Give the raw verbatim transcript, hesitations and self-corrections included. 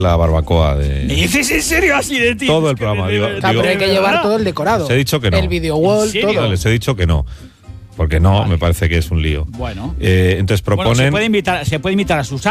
la barbacoa de... ¿Me dices en serio así de ti? Todo el programa, digo, Claro, digo, pero hay que llevar todo el decorado. les he dicho que no. El video wall, ¿En serio? todo. Les he dicho que no. Porque no, Vale. me parece que es un lío. Bueno. Eh, entonces Bueno, proponen... se puede invitar, se puede invitar a Susana.